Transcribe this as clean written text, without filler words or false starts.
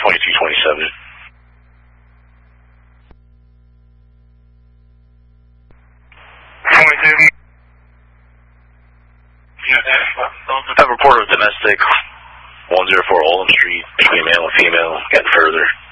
2227. Have a report of domestic 104 Oldham Street between male and female, getting further.